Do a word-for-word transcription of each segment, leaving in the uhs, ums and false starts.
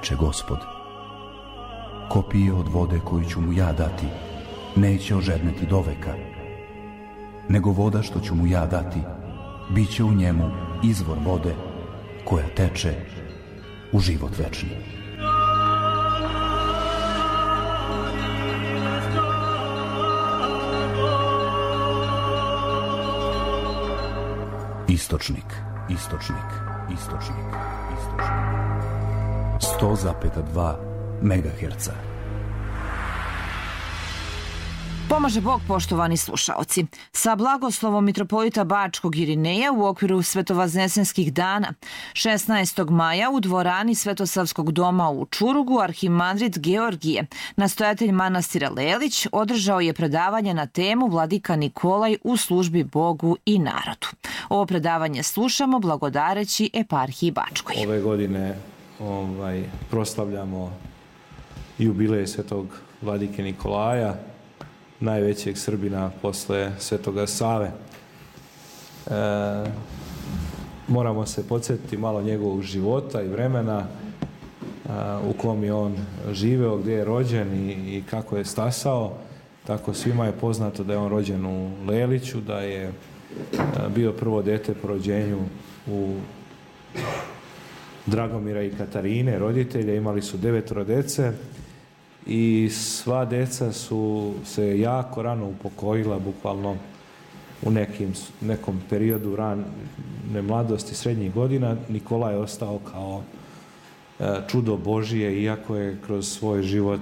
reče Gospod. Ko pije od vode koju ću mu ja dati, neće ožedneti doveka, nego voda što ću mu ja dati, bit će u njemu izvor vode koja teče u život večni. Istočnik, istočnik, istočnik, istočnik. sto zarez dva megaherca. Pomaže Bog, poštovani slušaoci. Sa blagoslovom mitropolita Bačkog Irineja u okviru Svetovaznesenskih dana šesnaestog maja u dvorani Svetosavskog doma u Čurugu arhimandrit Georgije, nastojatelj manastira Lelić, održao je predavanje na temu Vladika Nikolaj u službi Bogu i narodu. Ovo predavanje slušamo blagodareći eparhiji Bačkoj. Ove godine ovaj, proslavljamo jubilej Svetog Vladike Nikolaja, najvećeg Srbina posle Svetoga Save. E, moramo se podsjetiti malo njegovog života i vremena a, u kom je on živeo, gdje je rođen i, i kako je stasao. Tako svima je poznato da je on rođen u Leliću, da je a, bio prvo dete po rođenju u Dragomira i Katarine, roditelje, imali su devetoro dece. I sva deca su se jako rano upokojila, bukvalno u nekim, nekom periodu rane mladosti, srednjih godina. Nikola je ostao kao čudo Božije, iako je kroz svoj život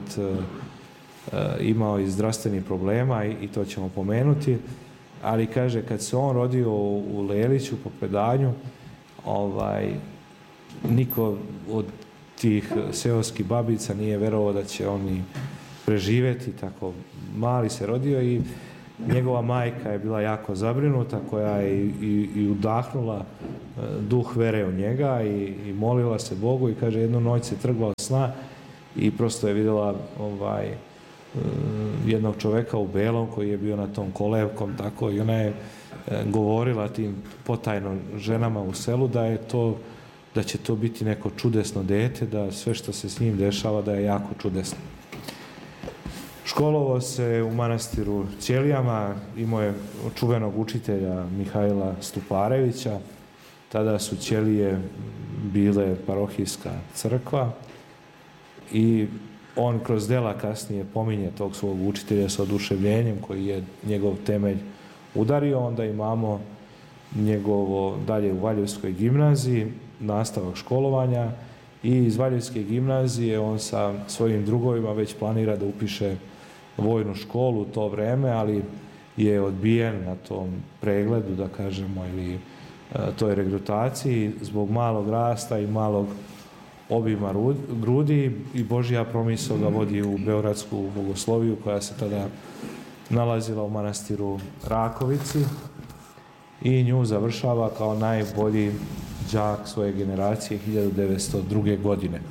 imao i zdravstvenih problema, i to ćemo pomenuti. Ali kaže, kad se on rodio u Leliću po predanju, ovaj, niko od tih seoskih babica nije verovao da će oni preživjeti, tako mali se rodio, i njegova majka je bila jako zabrinuta, koja je i, i, i udahnula duh vere u njega i, i molila se Bogu, i kaže, jednu noć se trgla od sna i prosto je vidjela ovaj, jednog čoveka u belom koji je bio na tom kolevkom, tako, i ona je govorila tim potajno ženama u selu da je to da će to biti neko čudesno dete, da sve što se s njim dešava da je jako čudesno. Školovao se u manastiru Ćelijama, imao je čuvenog učitelja Mihajla Stuparevića, tada su Ćelije bile parohijska crkva, i on kroz dela kasnije pominje tog svog učitelja sa oduševljenjem, koji je njegov temelj udario. Onda imamo njegovo dalje u Valjevskoj gimnaziji, nastavak školovanja, i iz Valjevske gimnazije on sa svojim drugovima već planira da upiše vojnu školu u to vreme, ali je odbijen na tom pregledu, da kažemo, ili toj regrutaciji zbog malog rasta i malog obima grudi, i Božja promisao ga vodi u Beogradsku bogosloviju, koja se tada nalazila u manastiru Rakovici, i nju završava kao najbolji đak svoje generacije hiljadu devetsto druge. godine.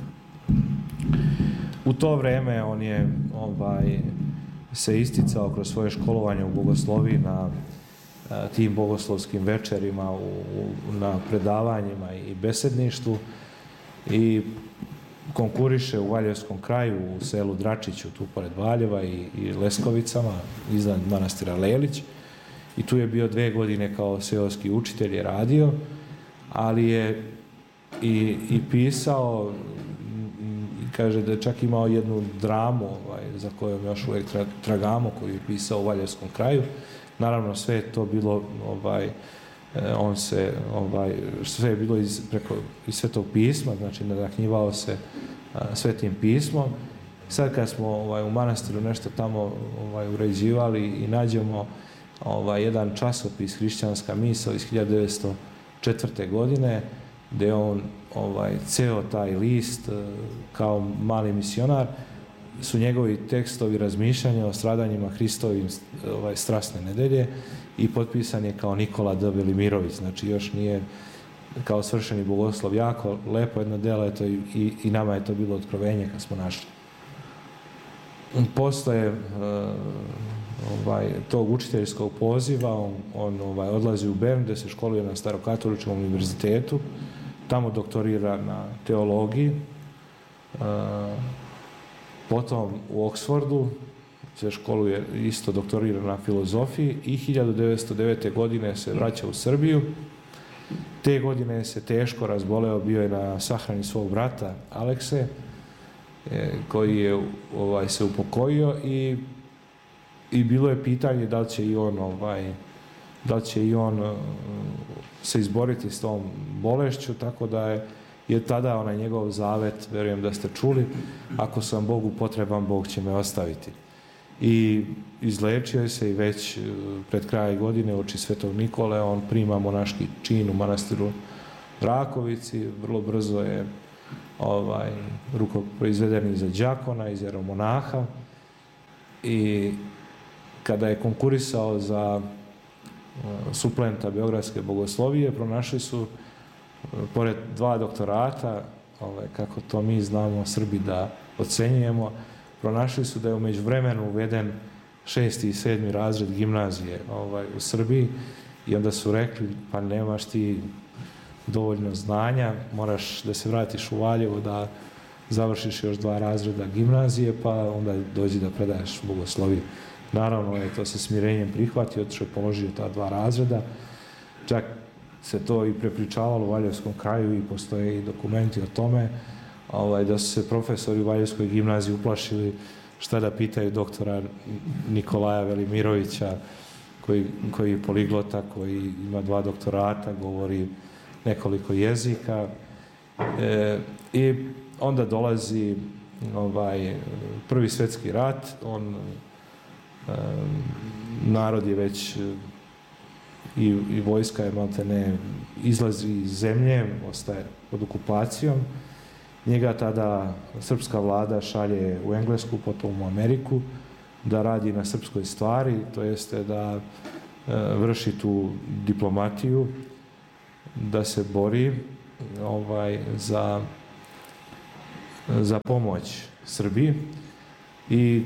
U to vreme on je ovaj, se isticao kroz svoje školovanje u bogosloviji na a, tim bogoslovskim večerima, u, u, na predavanjima i besedništvu, i konkuriše u Valjevskom kraju, u selu Dračiću, tu pored Valjeva, i, i Leskovicama, iznad manastira Lelić, i tu je bio dve godine kao seoski učitelj, je radio, ali je i, i pisao, i kaže da je čak imao jednu dramu ovaj, za kojom još uvijek tra, tragamo, koju je pisao u Valjevskom kraju. Naravno, sve je to bilo, ovaj, on se, ovaj, sve je bilo iz, preko, iz Svetog pisma, znači nadahnjivao se a, Svetim pismom. Sad kad smo ovaj, u manastiru nešto tamo ovaj, uređivali i nađemo ovaj, jedan časopis Hrišćanska misao iz hiljadu devetsto četvrte. godine, gdje on ovaj, ceo taj list kao mali misionar, su njegovi tekstovi razmišljanja o stradanjima Hristovim ovaj, strasne nedelje, i potpisan je kao Nikola D. Velimirović, znači još nije kao svršeni bogoslov. Jako lepo jedno delo je to, i, i nama je to bilo otkrovenje kad smo našli. Posle uh, ovaj, tog učiteljskog poziva on, on ovaj, odlazi u Bern, gde se školuje na Starokatoličkom univerzitetu, tamo doktorira na teologiji, Potom u Oksfordu se školuje, isto doktorira na filozofiji i hiljadu devetsto devete. godine se vraća u Srbiju. Te godine se teško razboleo, bio je na sahrani svog brata Alekse, koji je ovaj, se upokojio i, i bilo je pitanje da li će i on, ovaj, da li će i on uh, se izboriti s tom bolešću, tako da je, je tada onaj njegov zavet, verujem da ste čuli, ako sam Bogu potreban, Bog će me ostaviti. I izlečio je se i već uh, pred kraj godine oči Svetog Nikole, on prima monaški čin u manastiru Rakovici, vrlo brzo je ovaj, rukoproizvedeni za đakona, iz jeromonaha, i kada je konkurisao za uh, suplenta Beogradske bogoslovije, pronašli su, uh, pored dva doktorata, ovaj, kako to mi znamo Srbi da ocenjujemo, pronašli su da je u međuvremenu uveden šesti i sedmi razred gimnazije ovaj, u Srbiji, i onda su rekli, pa nemaš ti dovoljno znanja, moraš da se vratiš u Valjevo, da završiš još dva razreda gimnazije, pa onda dođi da predaješ bogosloviju. Naravno je to sa smirenjem prihvatio, otišao je položio ta dva razreda. Čak se to i prepričavalo u Valjevskom kraju i postoje i dokumenti o tome, ovaj, da su se profesori u Valjevskoj gimnaziji uplašili šta da pitaju doktora Nikolaja Velimirovića, koji, koji je poliglota, koji ima dva doktorata, govori nekoliko jezika. E, I onda dolazi ovaj, Prvi svjetski rat, on, e, narod je već i, i vojska je maltene izlazi iz zemlje, ostaje pod okupacijom. Njega tada srpska vlada šalje u Englesku, potom u Ameriku, da radi na srpskoj stvari, to jeste da e, vrši tu diplomatiju, da se bori ovaj, za, za pomoć Srbiji. I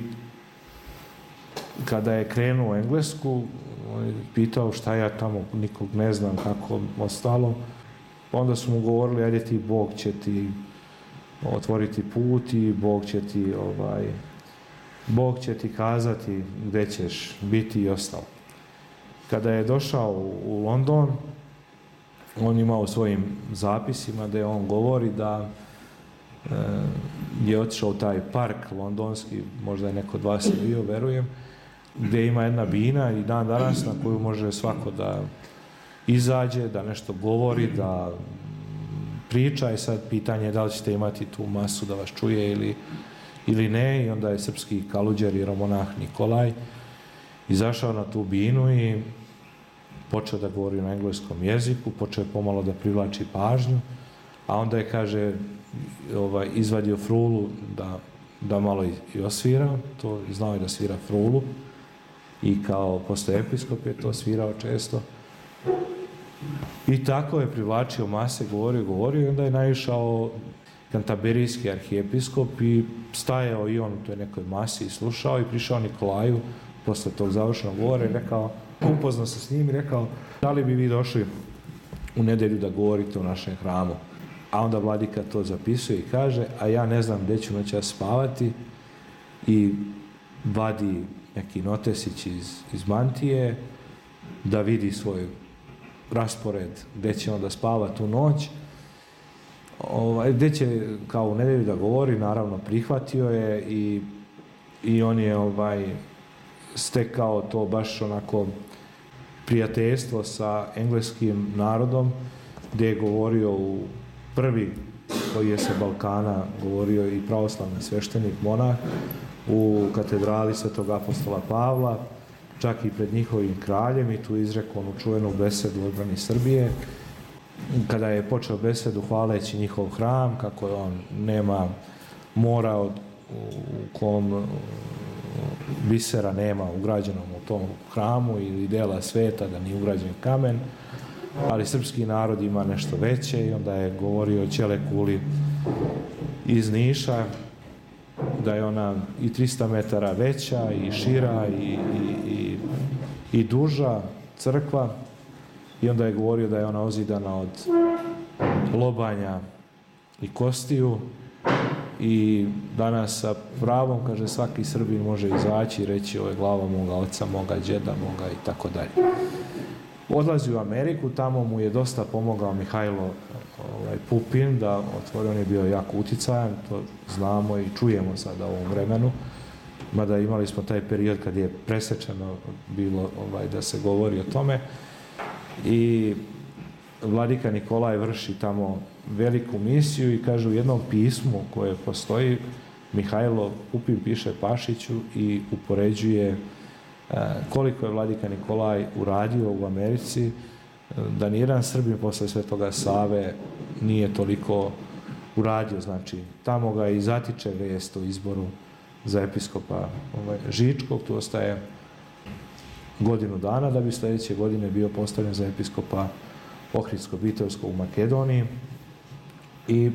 kada je krenuo u Englesku, on je pitao šta ja tamo, nikog ne znam kako ostalo. Onda su mu govorili, ajde ti, Bog će ti otvoriti put i Bog će ti, ovaj, Bog će ti kazati gde ćeš biti i ostalo. Kada je došao u London, on ima u svojim zapisima da on govori da e, je otišao u taj park londonski, možda je neko od vas je bio, verujem, gdje ima jedna bina i dan danas na koju može svako da izađe, da nešto govori, da priča, i sad pitanje je da li ćete imati tu masu da vas čuje ili, ili ne. I onda je srpski kaluđer, jeromonah Nikolaj, izašao na tu binu i počeo da govori na engleskom jeziku, počeo je pomalo da privlači pažnju, a onda je, kaže, ovaj, izvadio frulu da, da malo i osvira, to znao je da svira frulu, i kao posle episkop je to svirao često. I tako je privlačio mase, govorio, govorio, i onda je naišao kantaberijski arhijepiskop i stajao i on u toj nekoj masi i slušao, i prišao Nikolaju posle tog završenog govora i rekao, upoznao se s njim i rekao, da li bi vi došli u nedelju da govorite u našem hramu? A onda vladika to zapisuje i kaže, a ja ne znam gde ću noćas spavati, i vadi neki notesić iz, iz mantije da vidi svoj raspored gde će on da spava tu noć, ovaj, gde će kao u nedelju da govori. Naravno prihvatio je i, i on je ovaj, stekao to baš onako prijateljstvo sa engleskim narodom, gde je govorio u prvi koji je sa Balkana govorio i pravoslavni sveštenik, monah, u katedrali Svetog apostola Pavla, čak i pred njihovim kraljem, i tu izrekao onu čuvenu besedu u odbrani Srbije. Kada je počeo besedu hvaleći njihov hram, kako on nema mora od, u kom bisera nema ugrađenom u tom hramu ili dela sveta, da nije ugrađen kamen, ali srpski narod ima nešto veće, i onda je govorio o ćele kuli iz Niša, da je ona i trista metara veća i šira i, i, i, i duža crkva, i onda je govorio da je ona ozidana od lobanja i kostiju, i danas sa pravom, kaže, svaki Srbin može izaći i reći ovo je glava moga oca, moga djeda, moga i tako dalje. Odlazi u Ameriku, tamo mu je dosta pomogao Mihajlo ovaj, Pupin, da otvori, on je bio jako uticajan, to znamo i čujemo sada u ovom vremenu, mada imali smo taj period kad je presečeno bilo ovaj, da se govori o tome. I vladika Nikolaj vrši tamo veliku misiju i kaže u jednom pismu koje postoji, Mihajlo Pupin piše Pašiću i upoređuje koliko je vladika Nikolaj uradio u Americi, da nijedan Srbin posle Svetoga Save nije toliko uradio. Znači, tamo ga i zatiče vijest o izboru za episkopa ovaj, Žičkog, tu ostaje godinu dana da bi sljedeće godine bio postavljen za episkopa Ohridsko-Bitevskog u Makedoniji. I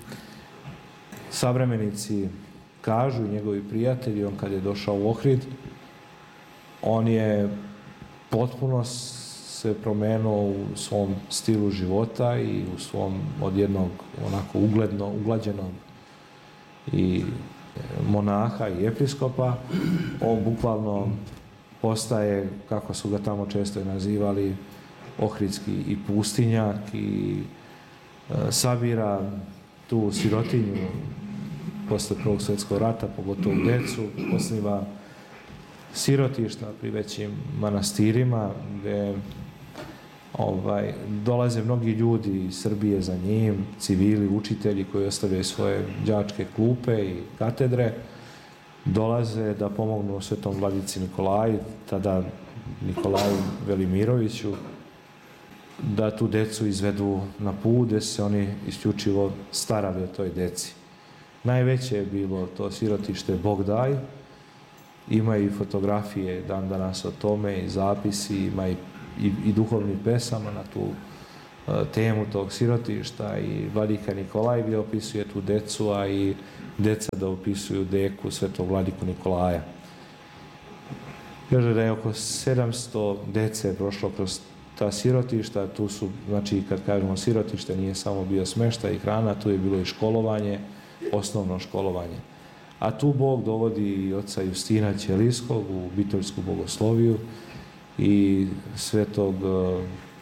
savremenici kažu, njegovi prijatelji, on kad je došao u Ohrid, on je potpuno se promenuo u svom stilu života i u svom od jednog onako ugledno, uglađenog i monaha i episkopa, on bukvalno postaje, kako su ga tamo često nazivali, ohridski i pustinjak i e, sabira tu sirotinju posle Prvog svjetskog rata, pogotovo djecu, osniva sirotišta pri većim manastirima gdje ovaj, dolaze mnogi ljudi iz Srbije za njim, civili, učitelji koji ostavljaju svoje đačke klupe i katedre, dolaze da pomognu svetom vladici Nikolaju, tada Nikolaju Velimiroviću, da tu decu izvedu na put, gdje se oni isključivo starali o toj deci. Najveće je bilo to sirotište Bogdaj, ima i fotografije dan danas o tome i zapisi, ima i, i, i duhovni pesama na tu uh, temu tog sirotišta i vladika Nikolaj gdje opisuje tu decu, a i deca da opisuju deku svetog vladiku Nikolaja. Kaže da je oko sedamsto dece prošlo kroz ta sirotišta, tu su, znači kad kažemo sirotište, nije samo bio smeštaj i hrana, tu je bilo i školovanje, osnovno školovanje. A tu Bog dovodi i oca Justina Ćelijskog u Bitolsku bogosloviju i svetog, uh,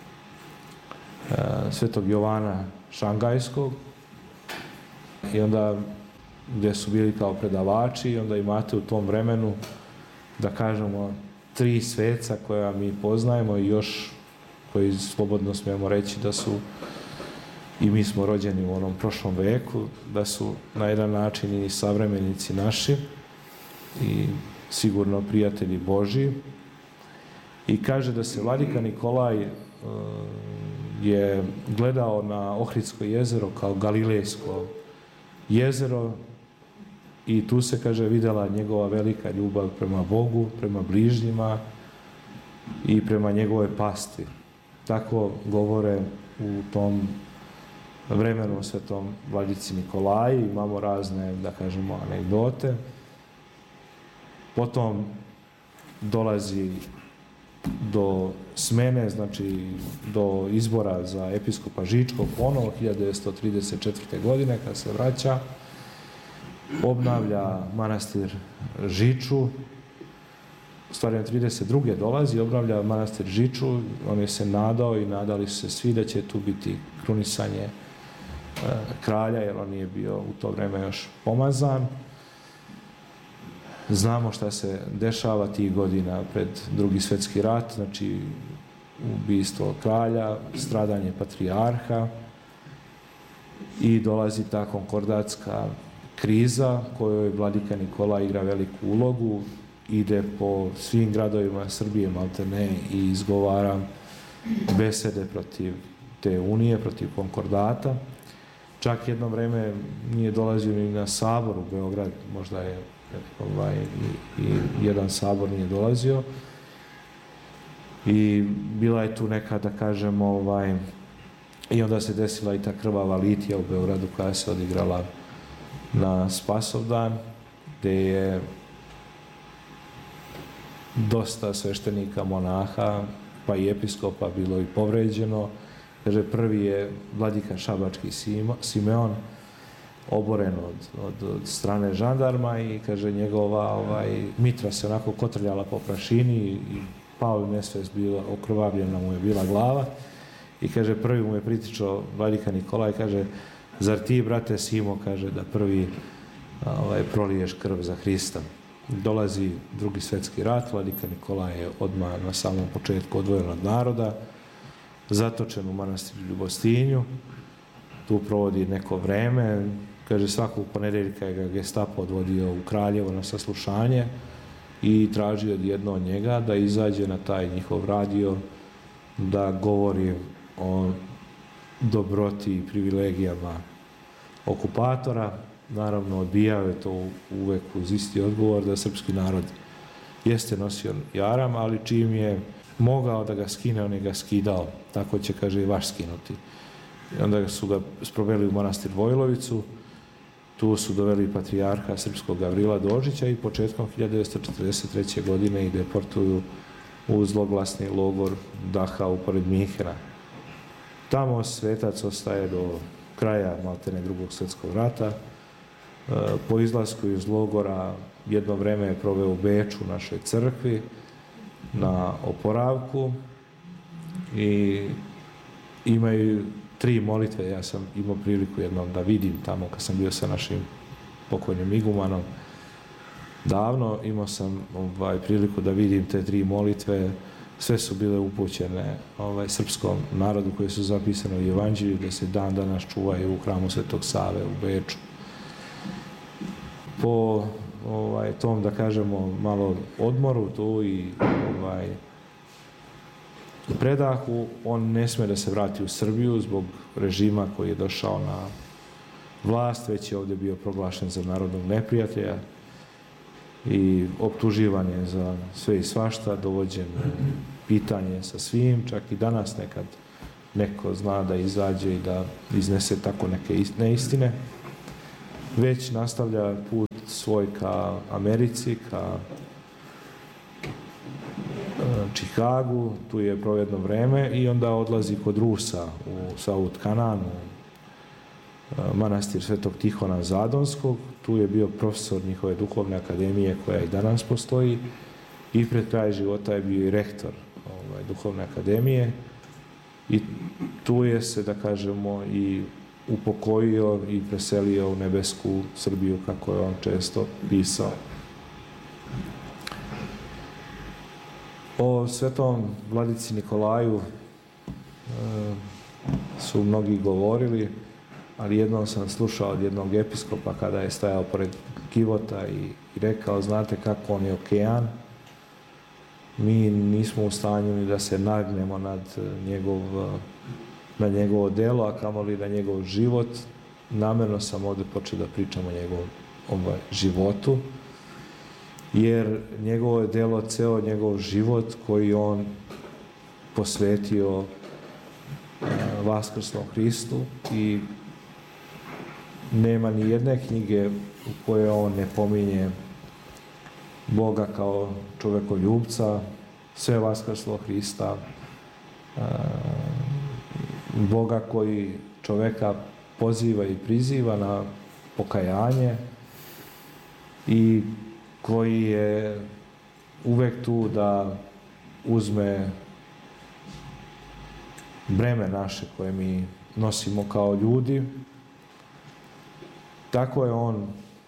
svetog Jovana Šangajskog. I onda gdje su bili kao predavači, i onda imate u tom vremenu, da kažemo, tri sveca koja mi poznajemo i još koji slobodno smijemo reći da su, i mi smo rođeni u onom prošlom veku, da su na jedan način i savremenici naši i sigurno prijatelji Božji. I kaže da se vladika Nikolaj uh, je gledao na Ohridsko jezero kao Galilejsko jezero i tu se, kaže, vidjela njegova velika ljubav prema Bogu, prema bližnjima i prema njegove pasti. Tako govore u tom vremenu o svetom vladici Nikolaju, imamo razne, da kažemo, anegdote. Potom dolazi do smene, znači do izbora za episkopa Žičkog ponovo hiljadu devetsto trideset četvrte. godine kad se vraća, obnavlja manastir Žiču, u stvari trideset druge dolazi, obnavlja manastir Žiču, on je se nadao i nadali se svi da će tu biti krunisanje kralja, jer on nije bio u to vrijeme još pomazan. Znamo šta se dešava tih godina pred Drugi svjetski rat, znači ubistvo kralja, stradanje patrijarha i dolazi ta konkordatska kriza kojoj vladika Nikolaj igra veliku ulogu, ide po svim gradovima Srbije maltene i izgovara besede protiv te unije, protiv konkordata. Čak jedno vrijeme nije dolazio ni na sabor u Beograd, možda je ovaj, i, i jedan sabor nije dolazio. I bila je tu neka, da kažemo, ovaj, i onda se desila i ta krvava litija u Beogradu koja se odigrala na Spasovdan, gdje je dosta sveštenika, monaha, pa i episkopa bilo i povređeno. Kaže, prvi je vladika Šabački Simeon, oboren od, od, od strane žandarma i kaže njegova ovaj, mitra se onako kotrljala po prašini i pao je nesvest, bila okrvavljena mu je bila glava i kaže prvi mu je pritičao vladika Nikolaj i kaže zar ti brate Simo kaže da prvi ovaj, proliješ krv za Hrista. Dolazi drugi svjetski rat, vladika Nikolaj je odmah na samom početku odvojen od naroda, zatočen u manastiru Ljubostinju, tu provodi neko vreme, kaže svakog ponedjeljka je ga Gestapo odvodio u Kraljevo na saslušanje i tražio od jedno od njega da izađe na taj njihov radio da govori o dobroti i privilegijama okupatora. Naravno, odbijao je to uvek uz isti odgovor da srpski narod jeste nosio jaram, ali čim je mogao da ga skine, on je ga skidao. Tako će, kaže, i vaš skinuti. I onda su ga sproveli u manastir Vojlovicu, tu su doveli patrijarha srpskog Gavrila Dožića i početkom hiljade devetsto četrdeset treće. godine i deportuju u zloglasni logor Dachau pored Minhena. Tamo svetac ostaje do kraja maltene drugog svjetskog rata. Po izlasku iz logora jedno vreme je proveo u Beču u našoj crkvi na oporavku i imaju tri molitve. Ja sam imao priliku jednom da vidim tamo kad sam bio sa našim pokojnim igumanom. Davno imao sam ovaj, priliku da vidim te tri molitve. Sve su bile upućene ovaj, srpskom narodu koji su zapisane u Evanđelju, da se dan danas čuvaju u hramu Svetog Save u Beču. Po ovaj, tom, da kažemo, malo odmoru tu i ovaj, predahu, on ne sme da se vrati u Srbiju zbog režima koji je došao na vlast, već je ovdje bio proglašen za narodnog neprijatelja i optuživan je za sve i svašta, dovođen pitanje sa svim, čak i danas nekad neko zna da izađe i da iznese tako neke neistine, već nastavlja put svoj ka Americi, ka Čikagu, tu je provedno vreme i onda odlazi kod Rusa u Saut Kananu, manastir Svetog Tihona Zadonskog, tu je bio profesor njihove duhovne akademije koja i danas postoji i pred kraj života je bio i rektor ovaj, duhovne akademije i tu je se, da kažemo, i upokojio i preselio u nebesku Srbiju, kako je on često pisao. O svetom vladici Nikolaju e, su mnogi govorili, ali jednom sam slušao od jednog episkopa kada je stajao pored kivota i, i rekao, znate kako on je okean, mi nismo u stanju ni da se nagnemo nad njegov, na njegovo delo, a kamoli na njegov život. Namjerno sam ovdje počeo da pričam o njegovom ovaj, životu, jer njegovo je delo ceo njegov život koji on posvetio uh, Vaskrsnom Hristu i nema ni jedne knjige u kojoj on ne pominje Boga kao čovekoljubca, sve Vaskrslo Hrista, uh, Boga koji čoveka poziva i priziva na pokajanje i koji je uvek tu da uzme breme naše koje mi nosimo kao ljudi. Tako je on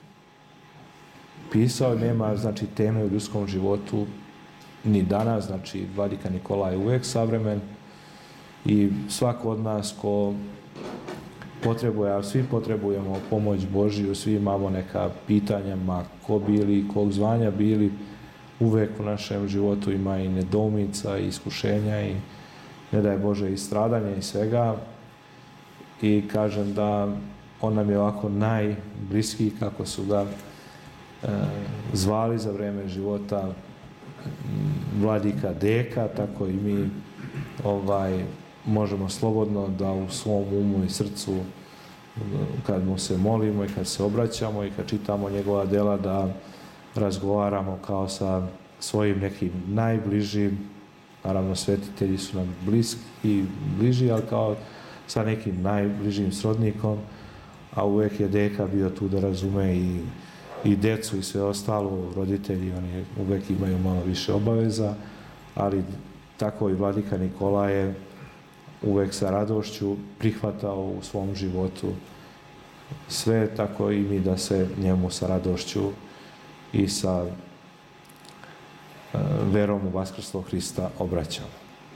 pisao, nema znači teme u ljudskom životu ni danas, znači vladika Nikolaj je uvek savremen i svako od nas ko potrebuje, a svi potrebujemo pomoć Božiju, svi imamo neka pitanja, ma ko bili, kog zvanja bili, uvek u našem životu ima i nedoumica i iskušenja i ne daj Bože i stradanja i svega. I kažem da on nam je ovako najbliskiji, kako su ga e, zvali za vreme života vladika Deka, tako i mi ovaj, možemo slobodno da u svom umu i srcu, kad mu se molimo i kad se obraćamo i kad čitamo njegova dela, da razgovaramo kao sa svojim nekim najbližim, naravno svetitelji su nam bliski i bliži, ali kao sa nekim najbližim srodnikom, a uvek je deka bio tu da razume i, i decu i sve ostalo, roditelji, oni uvek imaju malo više obaveza, ali tako i vladika Nikola je uvek sa radošću prihvatao u svom životu sve, tako i mi da se njemu sa radošću i sa uh, verom u vaskrslog Hrista obraćamo.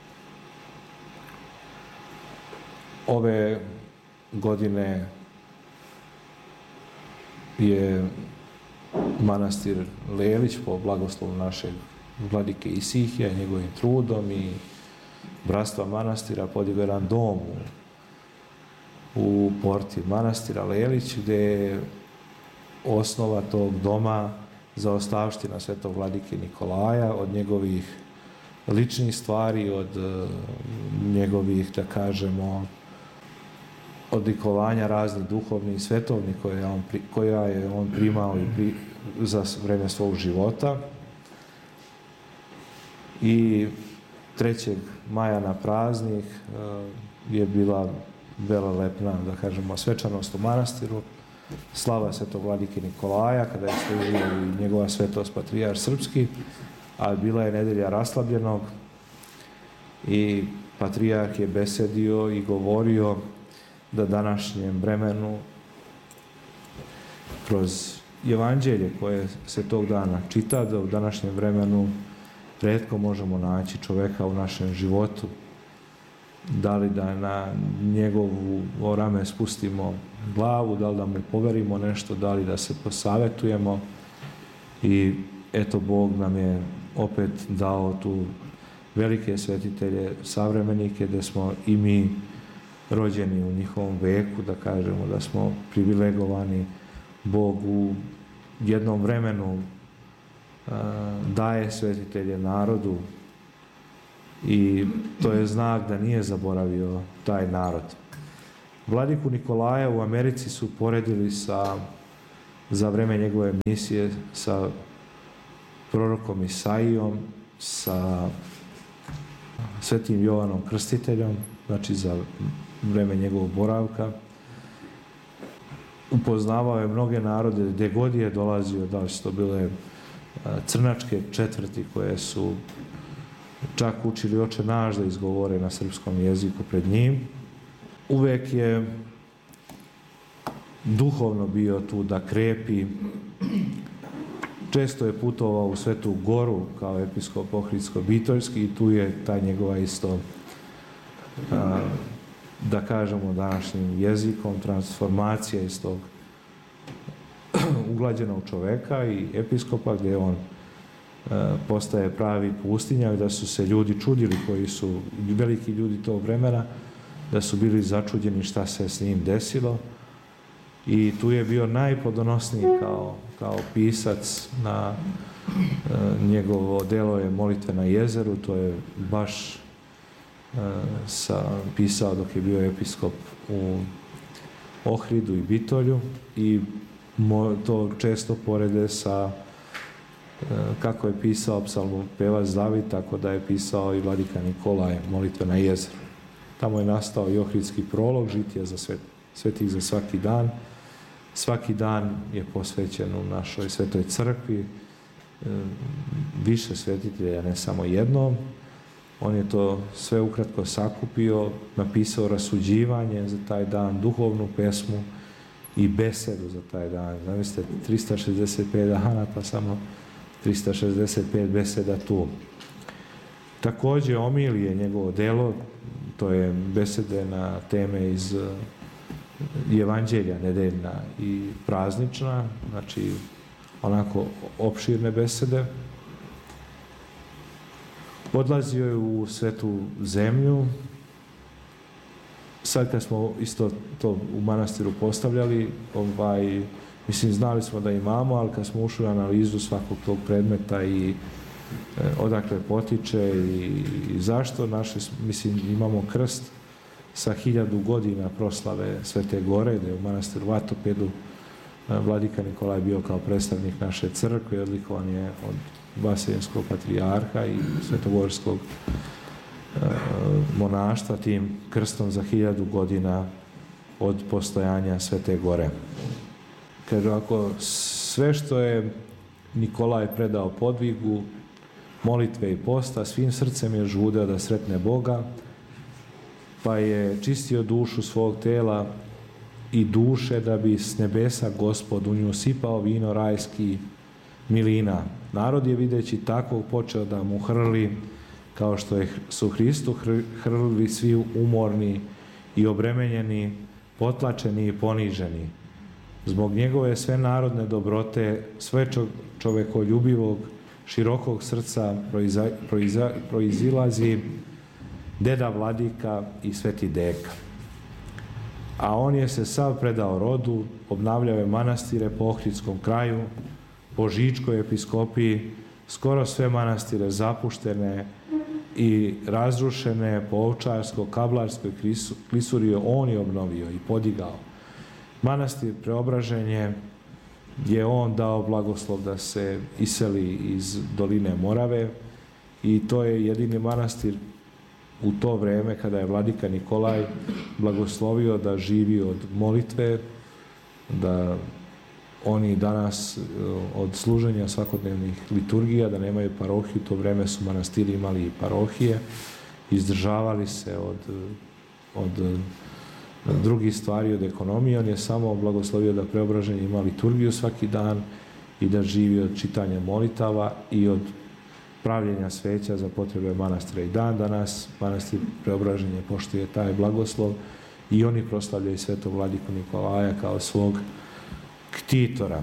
Ove godine je manastir Lelić po blagoslovu našeg vladike Isihija, njegovim trudom i bratstva manastira podigao jedan dom u, u porti manastira Lelić, gde je osnova tog doma zaostavština svetog vladike Nikolaja, od njegovih ličnih stvari, od uh, njegovih, da kažemo, odlikovanja raznih duhovnih i svetovnih koje, on, koja je on primao i pri, za vreme svog života. I trećeg maja na praznik uh, je bila velelepna, da kažemo, svečanost u manastiru, slava svetog vladike Nikolaja, kada je služio i njegova svetost patrijarh srpski, a bila je nedelja raslabljenog i patrijarh je besedio i govorio da današnjem vremenu kroz evanđelje koje se tog dana čita, da u današnjem vremenu retko možemo naći čoveka u našem životu, da li da na njegovu rame spustimo glavu, da li da mu poverimo nešto, da li da se posavetujemo. I eto, Bog nam je opet dao tu velike svetitelje, savremenike, da smo i mi rođeni u njihovom veku, da kažemo da smo privilegovani. Bog u jednom vremenu a, daje svetitelje narodu i to je znak da nije zaboravio taj narod. Vladiku Nikolaja u Americi su poredili sa, za vreme njegove misije, sa prorokom Isaijom, sa svetim Jovanom Krstiteljom, znači za vreme njegovog boravka. Upoznavao je mnoge narode gde god je dolazio, da li su to bile crnačke četvrti koje su čak učili Oče naš da izgovore na srpskom jeziku pred njim. Uvek je duhovno bio tu da krepi. Često je putovao u Svetu Goru kao episkop Ohridsko-Bitoljski i tu je ta njegova isto, a, da kažemo današnjim jezikom, transformacija iz tog uglađenog čoveka i episkopa, gdje on a, postaje pravi pustinjak, da su se ljudi čudili, koji su veliki ljudi tog vremena, da su bili začuđeni šta se s njim desilo. I tu je bio najplodonosniji kao, kao pisac. Na e, njegovo delo je Molitve na jezeru, to je baš e, sa, pisao dok je bio episkop u Ohridu i Bitolju i mo, to često porede sa e, kako je pisao psalmopevac David, tako da je pisao i vladika Nikolaj Molitve na jezeru. Tamo je nastao i ohridski prolog, žitija za svet, svetih za svaki dan. Svaki dan je posvećen u našoj svetoj crkvi, više svetitelja, ne samo jednom. On je to sve ukratko sakupio, napisao rasuđivanje za taj dan, duhovnu pesmu i besedu za taj dan. Zamislite, trista šezdeset pet dana, pa samo trista šezdeset pet beseda tu. Takođe, Omilije, njegovo delo, to je besede na teme iz evanđelja, nedeljna i praznična, znači onako opširne besede. Odlazio je u svetu zemlju. Sad kad smo isto to u manastiru postavljali, ovaj, mislim, znali smo da imamo, ali kad smo ušli u analizu svakog tog predmeta i e, odakle potiče i, i zašto, naše, mislim, imamo krst sa hiljadu godina proslave Svete Gore, da je u manastiru Vatopedu vladika Nikolaj bio kao predstavnik naše crkve, odlikovan je od Vaseljenskog patrijarha i svetogorskog e, monaštva tim krstom za hiljadu godina od postojanja Svete Gore. Kaže, ako sve što je Nikolaj predao podvigu, molitve i posta, svim srcem je žudeo da sretne Boga, pa je čistio dušu svog tela i duše da bi s nebesa Gospod u nju sipao vino rajski milina. Narod je videći takvog počeo da mu hrli, kao što je, su Hristu hrlili svi umorni i obremenjeni, potlačeni i poniženi. Zbog njegove sve narodne dobrote, sve čovekoljubivog, širokog srca proiza, proiza, proizilazi deda Vladika i sveti deka. A on je se sav predao rodu, obnavljao je manastire po Ohridskom kraju, po Žičkoj episkopiji, skoro sve manastire zapuštene i razrušene po Ovčarsko-Kablarskoj klisuri on je obnovio i podigao. Manastir Preobraženje je on dao blagoslov da se iseli iz doline Morave i to je jedini manastir u to vreme kada je vladika Nikolaj blagoslovio da živi od molitve, da oni danas od služenja svakodnevnih liturgija, da nemaju parohiju, to vreme su manastiri imali i parohije, izdržavali se od, od drugih stvari, od ekonomije. On je samo blagoslovio da Preobraženje ima liturgiju svaki dan i da živi od čitanja molitava i od pravljenja sveća za potrebe manastira. I dan danas manastir Preobraženje poštuje taj blagoslov i oni proslavljaju svetog vladiku Nikolaja kao svog ktitora.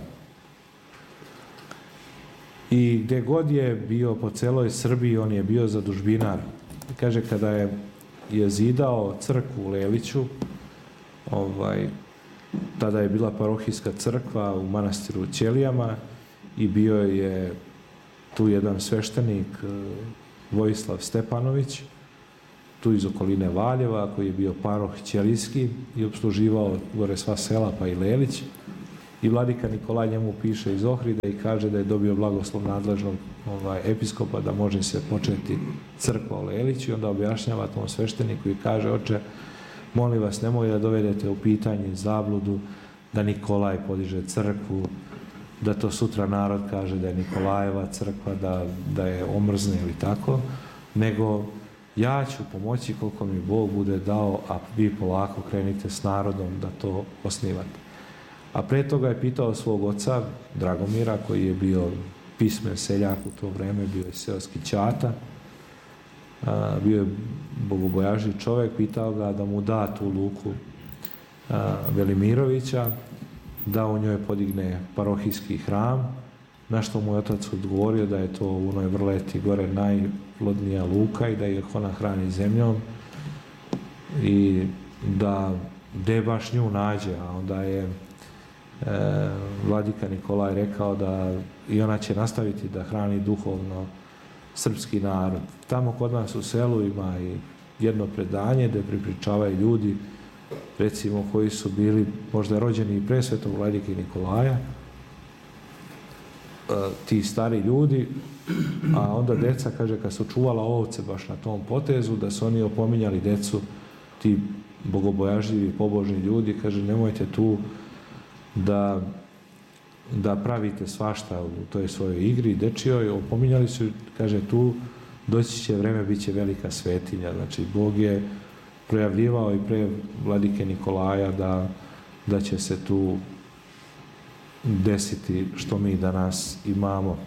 I gde god je bio po celoj Srbiji, on je bio zadužbinar. Kaže, kada je, je zidao crkvu u Leliću, ovaj, tada je bila parohijska crkva u manastiru Ćelijama i bio je tu jedan sveštenik Vojislav Stepanović, tu iz okoline Valjeva, koji je bio paroh ćelijski i obsluživao gore sva sela, pa i Lelić. I vladika Nikolaj njemu piše iz Ohrida i kaže da je dobio blagoslov nadležnog ovaj, episkopa da može se početi crkva u Leliću. I onda objašnjava tom svešteniku i kaže, oče, molim vas, nemoj da dovedete u pitanje zabludu da Nikolaj podiže crkvu, da to sutra narod kaže da je Nikolajeva crkva, da, da je omrzne ili tako, nego ja ću pomoći koliko mi Bog bude dao, a vi polako krenite s narodom da to osnivate. A pre toga je pitao svog oca, Dragomira, koji je bio pismen seljak u to vreme, bio je seoski ćata, a, bio je bogobojažni čovjek, pitao ga da mu da tu luku a, Velimirovića, da u njoj podigne parohijski hram, na što mu je otac odgovorio da je to u onoj Vrleti gore najplodnija luka i da ih ona hrani zemljom i da gde baš nju nađe, a onda je e, vladika Nikolaj rekao da i ona će nastaviti da hrani duhovno srpski narod. Tamo kod nas u selu ima i jedno predanje gde pripričavaju ljudi, recimo koji su bili možda rođeni i pre svetog vladike Nikolaja, ti stari ljudi, a onda deca, kaže, kad su čuvala ovce baš na tom potezu, da su oni opominjali decu, ti bogobojažljivi, pobožni ljudi, kaže, nemojte tu da, da pravite svašta u toj svojoj igri dečijoj, opominjali su, kaže, tu doći će vreme, bit će velika svetinja, znači Bog je projavljivao i pre vladike Nikolaja da, da će se tu desiti što mi danas imamo.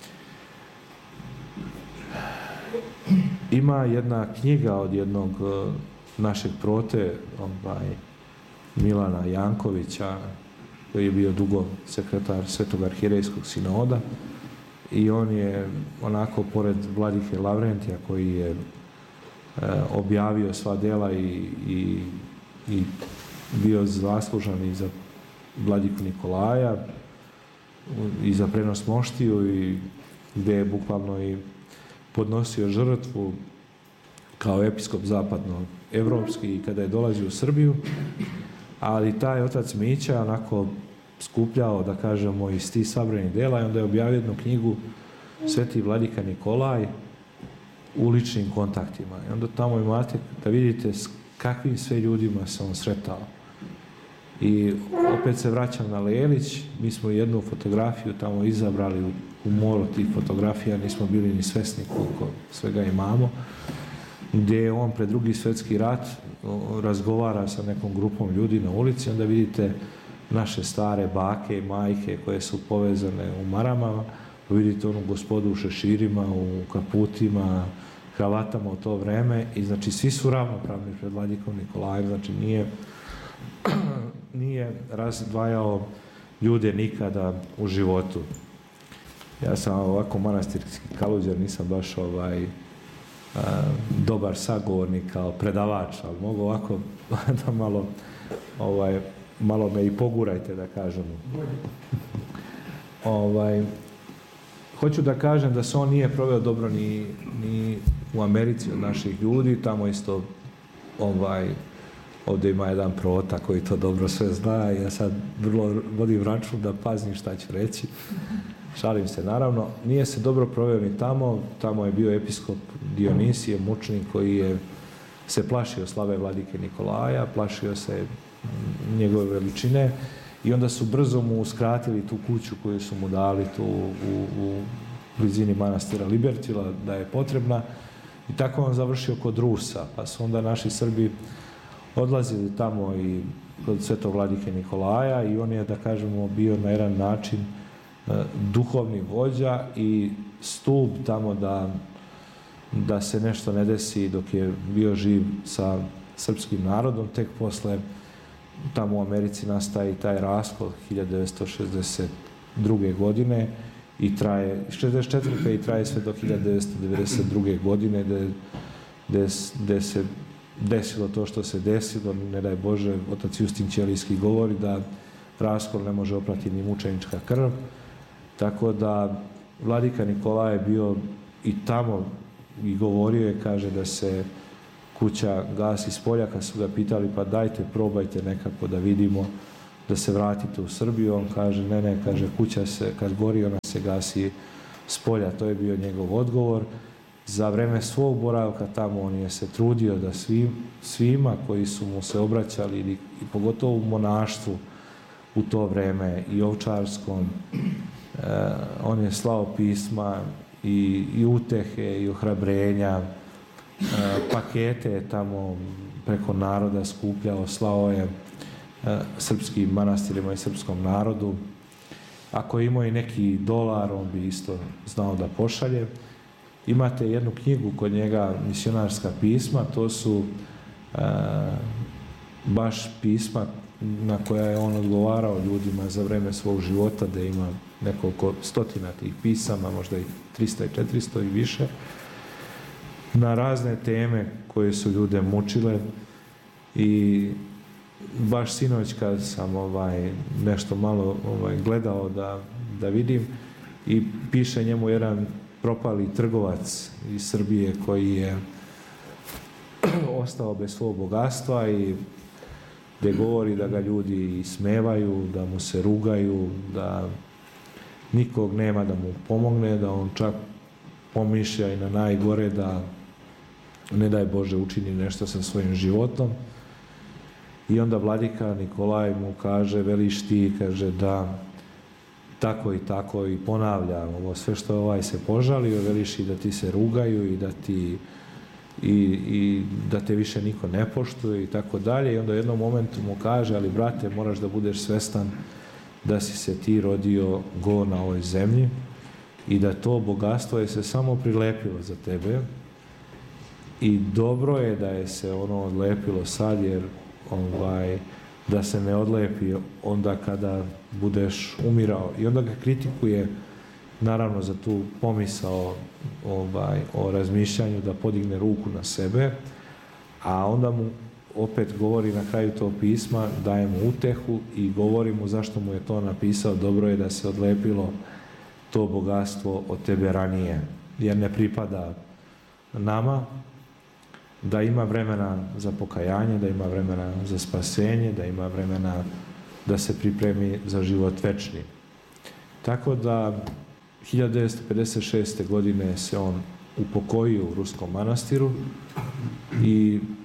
Ima jedna knjiga od jednog našeg prote, ovaj, Milana Jankovića, koji je bio dugo sekretar Svetog arhirejskog sinoda i on je onako pored vladike Lavrentija koji je e, objavio sva dela i, i, i bio zaslužan i za vladiku Nikolaja i za prenos moštiju i gde je bukvalno i podnosio žrtvu kao episkop zapadno-evropski i kada je dolazio u Srbiju, ali taj otac Mića onako skupljao, da kažemo, iz tih sabranih dela i onda je objavio jednu knjigu Sveti vladika Nikolaj u ličnim kontaktima. I onda tamo imate da vidite s kakvim sve ljudima se on sretao. I opet se vraćam na Lelić, mi smo jednu fotografiju tamo izabrali u, u moru tih fotografija, nismo bili ni svesni koliko svega imamo, gdje on pred drugi svjetski rat razgovara sa nekom grupom ljudi na ulici, onda vidite naše stare bake i majke koje su povezane u maramama, vidite onu gospodu u šeširima, u kaputima, kravatama u to vreme i znači svi su ravnopravni pred vladikom Nikolajem, znači nije, nije razdvajao ljude nikada u životu. Ja sam ovako manastirski kaluđer, nisam baš ovaj a, dobar sagovornik kao predavač, ali mogu ovako da malo, ovaj, malo me i pogurajte da kažemo. Ovaj, hoću da kažem da se on nije proveo dobro ni, ni u Americi od naših ljudi, tamo isto ovaj, ovdje ima jedan prota koji to dobro sve zna i ja sad vrlo vodim račun da pazim šta ću reći. Šalim se, naravno. Nije se dobro proveo ni tamo, tamo je bio episkop Dionisije, mučnik koji je se plašio slave vladike Nikolaja, plašio se njegove veličine i onda su brzo mu uskratili tu kuću koju su mu dali tu u, u blizini manastira Libertila da je potrebna i tako on završio kod Rusa, pa su onda naši Srbi odlazili tamo i kod svetog vladike Nikolaja i on je, da kažemo, bio na jedan način uh, duhovni vođa i stup tamo da, da se nešto ne desi dok je bio živ sa srpskim narodom. Tek posle tamo u Americi nastaje i taj raskol hiljadu devetsto šezdeset druge. godine i traje, šezdeset četvrte i traje sve do hiljadu devetsto devedeset druge. godine gde, gde, gde se desilo to što se desilo, ne daj Bože, otac Justin Ćelijski govori da raskol ne može oprati ni mučenička krv, tako da vladika Nikolaj je bio i tamo i govorio je, kaže da se kuća gasi s polja, kad su ga pitali pa dajte, probajte nekako da vidimo da se vratite u Srbiju, on kaže ne, ne, kaže kuća se, kad gori ona se gasi s polja, to je bio njegov odgovor. Za vreme svog boravka tamo on je se trudio da svim, svima koji su mu se obraćali i, i pogotovo u monaštvu u to vreme i ovčarskom, eh, on je slao pisma i, i utehe i ohrabrenja, eh, pakete je tamo preko naroda skupljao, slao je eh, srpskim manastirima i srpskom narodu. Ako je imao i neki dolar, on bi isto znao da pošalje. Imate jednu knjigu kod njega, misionarska pisma, to su e, baš pisma na koja je on odgovarao ljudima za vreme svog života, da ima nekoliko stotina tih pisama, možda i trista i četiristo i više, na razne teme koje su ljude mučile i baš sinoć kad sam ovaj, nešto malo ovaj, gledao da, da vidim i piše njemu jedan propali trgovac iz Srbije koji je ostao bez svog bogatstva i gdje govori da ga ljudi smevaju, da mu se rugaju, da nikog nema da mu pomogne, da on čak pomišlja i na najgore da ne daj Bože učini nešto sa svojim životom. I onda vladika Nikolaj mu kaže, veliš ti, kaže da tako i tako i ponavlja ovo sve što ovaj se požalio, veliš i da ti se rugaju i da ti i, i da te više niko ne poštuje i tako dalje. I onda u jednom momentu mu kaže, ali brate, moraš da budeš svestan da si se ti rodio go na ovoj zemlji i da to bogatstvo je se samo prilepilo za tebe i dobro je da je se ono odlepilo sad, jer ovaj, da se ne odlepi onda kada budeš umirao. I onda ga kritikuje naravno za tu pomisao ovaj, o razmišljanju da podigne ruku na sebe, a onda mu opet govori na kraju tog pisma, daje mu utehu i govori mu zašto mu je to napisao, dobro je da se odlepilo to bogatstvo od tebe ranije, jer ne pripada nama, da ima vremena za pokajanje, da ima vremena za spasenje, da ima vremena da se pripremi za život večni. Tako da hiljadu devetsto pedeset šeste. godine se on upokojio u Ruskom manastiru i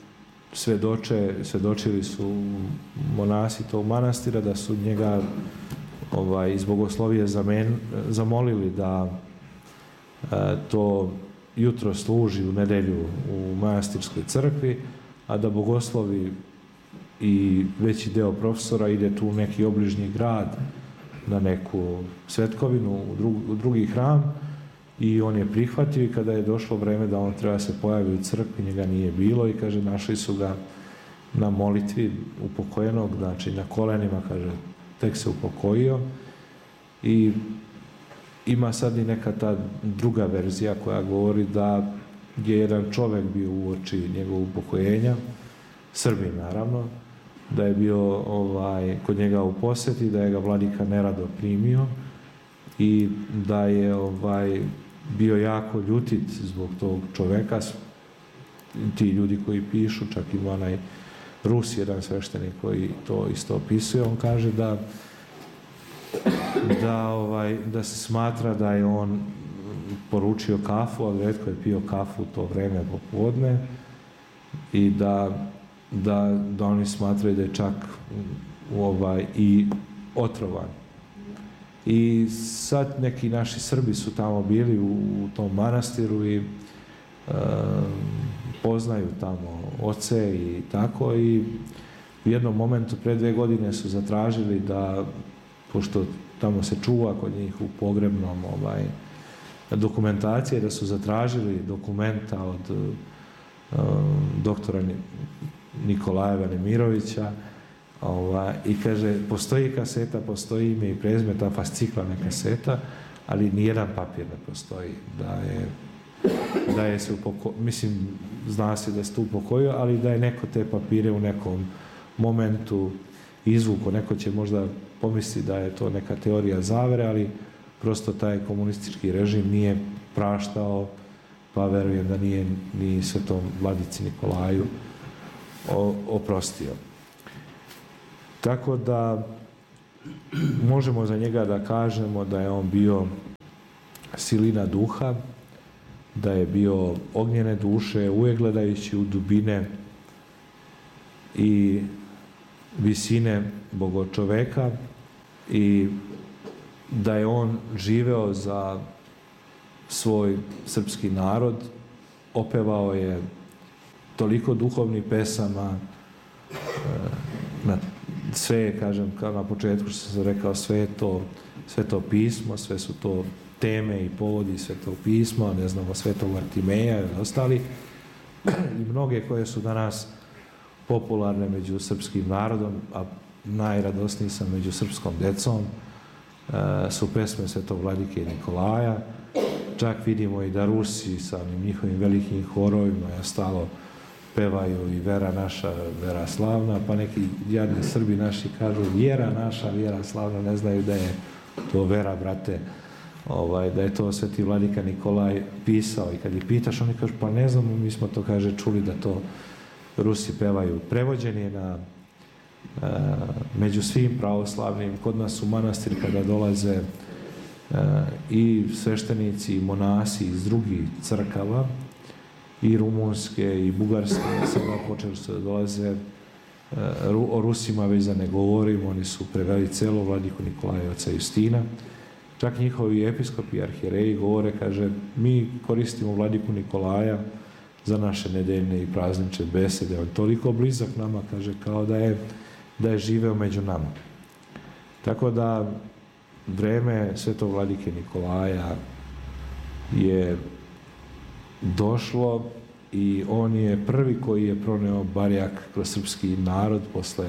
svedoče, svedočili su monasi tog manastira da su njega ovaj, iz bogoslovije zamen, zamolili da e, to jutro služi u nedelju u manastirskoj crkvi, a da bogoslovi i veći deo profesora ide tu u neki obližnji grad na neku svetkovinu u, drug, u drugi hram, i on je prihvatio, i kada je došlo vreme da on treba se pojavi u crkvi, njega nije bilo, i kaže, našli su ga na molitvi upokojenog, znači na kolenima, kaže, tek se upokojio. I ima sad i neka ta druga verzija koja govori da je jedan čovjek bio uoči njegovog upokojenja, Srbin naravno, da je bio ovaj, kod njega u posjeti, da je ga vladika nerado primio i da je ovaj, bio jako ljutit zbog tog čoveka. Ti ljudi koji pišu, čak ima onaj Rus, jedan sveštenik koji to isto opisuje, on kaže da da, ovaj, da se smatra da je on poručio kafu, ali retko je pio kafu u to vreme popodne, i da, da, da oni smatraju da je čak ovaj, i otrovan. I sad neki naši Srbi su tamo bili u, u tom manastiru i e, poznaju tamo oce i tako, i u jednom momentu pre dve godine su zatražili da, pošto tamo se čuva kod njih u pogrebnom ovaj, dokumentacije, da su zatražili dokumenta od uh, doktora Nikolaja Nemirovića, ovaj, i kaže, postoji kaseta, postoji ime i prezime, ta fasciklana kaseta, ali nijedan papir ne postoji da je, da je se upoko... mislim, zna se da se tu upokojio, ali da je neko te papire u nekom momentu izvuko. Neko će možda pomisliti da je to neka teorija zavere, ali prosto taj komunistički režim nije praštao, pa verujem da nije ni svetom vladici Nikolaju oprostio. Tako da možemo za njega da kažemo da je on bio silina duha, da je bio ognjene duše, uvijek gledajući u dubine i visine bogočoveka, i da je on živeo za svoj srpski narod, opevao je toliko duhovnih pesama, na sve, kažem, kao na početku što sam rekao, sve je to, sve to pismo, sve su to teme i povodi Svetog pisma, ne znamo, Svetog Artimeja i ostali, i mnoge koje su danas popularne među srpskim narodom, a najradosniji sam među srpskom decom, su pesme Svetog vladike Nikolaja. Čak vidimo i da Rusi sa njihovim velikim horovima i ostalo pevaju i vera naša, vera slavna, pa neki jadni Srbi naši kažu vjera naša, vjera slavna, ne znaju da je to vera, brate, ovaj, da je to Sveti vladika Nikolaj pisao. I kad ih pitaš, oni kažu, pa ne znamo, mi smo to, kaže, čuli da to Rusi pevaju. Prevođen je na e, među svim pravoslavnim, kod nas u manastir kada dolaze e, i sveštenici i monasi iz drugih crkava, i rumunske i bugarske, sada počeli su da dolaze, e, o Rusima već da ne govorim, oni su preveli celo vladiku Nikolaja i oca Justina. Čak njihovi episkopi i arhijereji govore, kaže, mi koristimo vladiku Nikolaja za naše nedeljne i praznične besede. On je toliko blizak nama, kaže, kao da je, da je živeo među nama. Tako da vreme svetog vladike Nikolaja je došlo i on je prvi koji je proneo barjak kroz srpski narod posle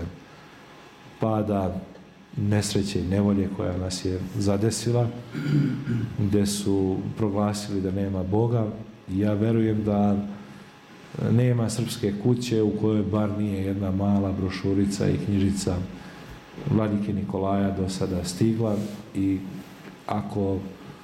pada, nesreće i nevolje koja nas je zadesila, gde su proglasili da nema Boga. Ja verujem da nema srpske kuće u kojoj bar nije jedna mala brošurica i knjižica vladike Nikolaja do sada stigla, i ako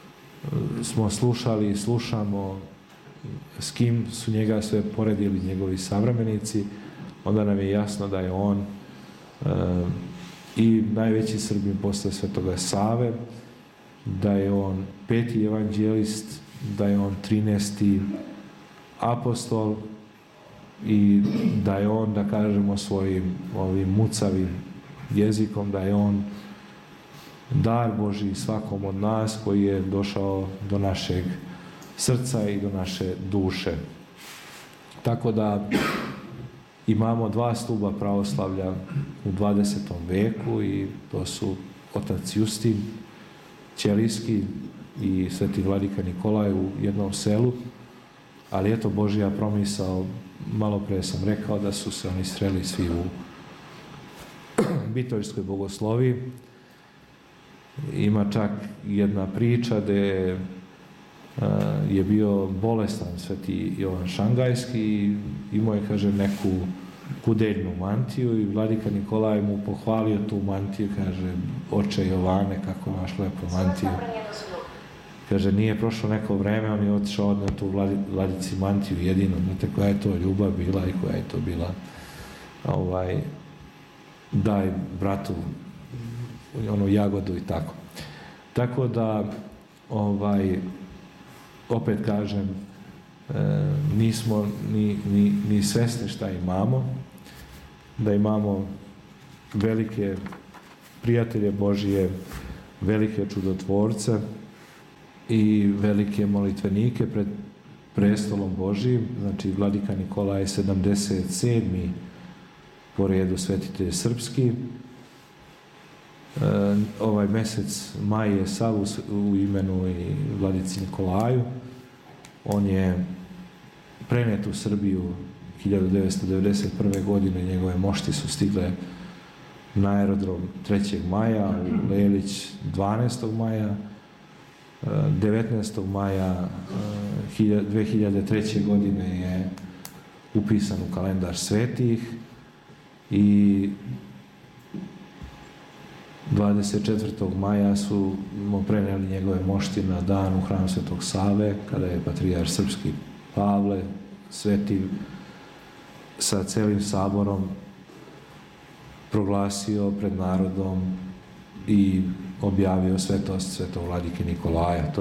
smo slušali i slušamo s kim su njega sve poredili njegovi savremenici, onda nam je jasno da je on e, i najveći Srbin posle Svetoga Save, da je on peti evanđelist, da je on trinaesti apostol i da je on, da kažemo, svojim ovim mucavim jezikom, da je on dar Božji svakom od nas koji je došao do našeg srca i do naše duše. Tako da imamo dva stuba pravoslavlja u dvadesetom veku i to su otac Justin Ćelijski i sveti vladika Nikolaj u jednom selu, ali eto Božja promisao, malo pre sam rekao da su se oni sreli svi u Bitoljskoj bogoslovi. Ima čak jedna priča gde je bio bolestan sveti Jovan Šangajski i imao je, kaže, neku kudeljnu mantiju i vladika Nikolaj mu pohvalio tu mantiju, kaže, oče Jovane, kako imaš lepu mantiju. Kaže, nije prošlo neko vreme, on je otišao odneo tu vladici mantiju jedino, znate koja je to ljubav bila i koja je to bila ovaj, daj bratu onu jagodu i tako. Tako da, ovaj, opet kažem, e, nismo ni, ni, ni svesni šta imamo, da imamo velike prijatelje Božije, velike čudotvorce i velike molitvenike pred prestolom Božijim. Znači, vladika Nikolaj je sedamdeset sedmi po redu svetitelj srpski. E, ovaj mesec maj je sav u, u imenu i vladici Nikolaju. On je prenet u Srbiju hiljadu devetsto devedeset prve. godine, njegove mošti su stigle na aerodrom trećeg maja, u Lelić dvanaestog maja, devetnaestog maja dve hiljade treće. godine je upisan u kalendar svetih i dvadeset četvrtog maja su mu preneli njegove mošti na dan u hram Svetog Save, kada je patrijarh srpski Pavle sveti sa celim saborom proglasio pred narodom i objavio svetost svetog vladike Nikolaja. To